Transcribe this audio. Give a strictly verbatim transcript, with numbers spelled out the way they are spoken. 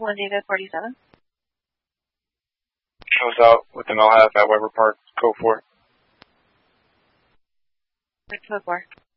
one David forty-seven. Shows out with the Melhalf at Weber Park. Go for it. Six oh four.